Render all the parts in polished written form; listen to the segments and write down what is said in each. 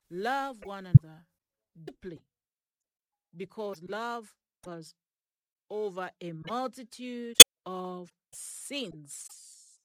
Love one another deeply, because love was over a multitude of sins.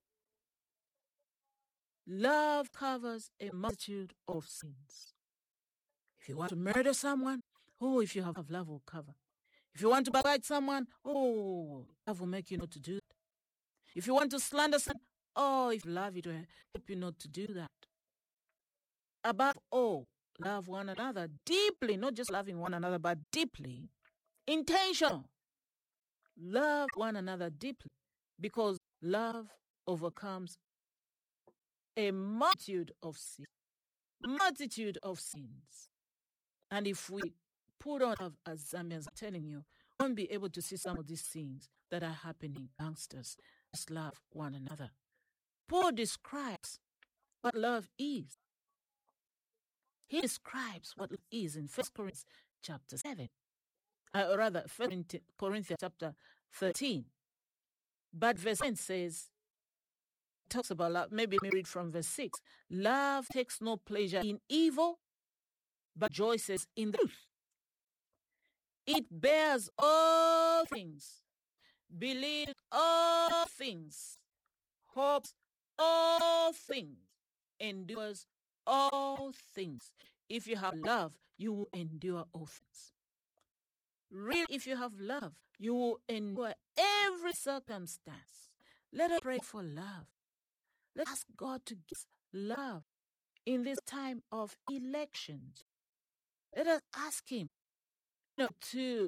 Love covers a multitude of sins. If you want to murder someone, if you have love will cover. If you want to backbite someone, love will make you not to do that. If you want to slander someone, if you love, it will help you not to do that. Above all, love one another deeply, not just loving one another, but deeply. Intentional. Love one another deeply, because love overcomes a multitude of sins. Multitude of sins. And if we put on love, as Zambians are telling you, we won't be able to see some of these things that are happening amongst us. Just love one another. Paul describes what love is. He describes what love is in 1 Corinthians chapter 7. Or rather, 1 Corinthians chapter 13. But verse 10 says, talks about love. Maybe let me read from verse 6. Love takes no pleasure in evil, but rejoices in the truth. It bears all things, believes all things, hopes all things, endures all things. If you have love, you will endure all things. Really, if you have love, you will endure every circumstance. Let us pray for love. Let's ask God to give us love in this time of elections. Let us ask Him, to,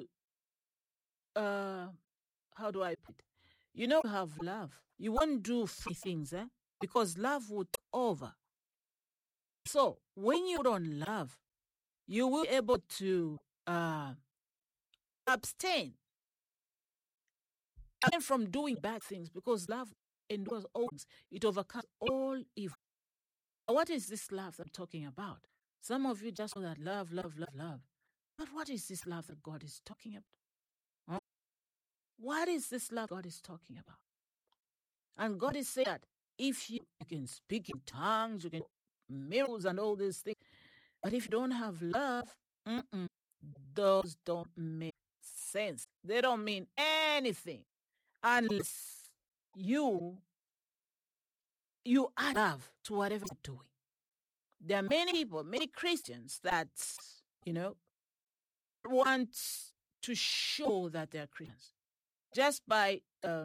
how do I put it? You have love. You won't do free things, because love will take over. So when you put on love, you will be able to abstain from doing bad things, because love endures all things. It overcomes all evil. What is this love that I'm talking about? Some of you just know that love, love, love, love. But what is this love that God is talking about? Huh? What is this love God is talking about? And God is saying that if you can speak in tongues, you can miracles and all these things, but if you don't have love, those don't make sense. They don't mean anything unless you add love to whatever you're doing. There are many people, many Christians that, want to show that they're Christians just by,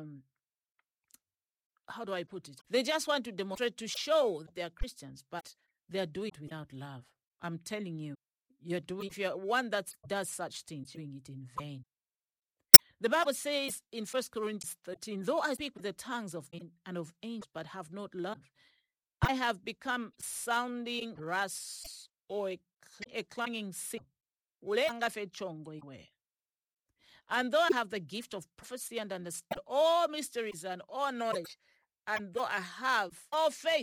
how do I put it? They just want to demonstrate, to show that they're Christians, but they're doing it without love. I'm telling you, if you're one that does such things, you're doing it in vain. The Bible says in 1 Corinthians 13, though I speak with the tongues of men and of angels, but have not love, I have become sounding brass or a clanging cymbal. And though I have the gift of prophecy and understand all mysteries and all knowledge, and though I have all faith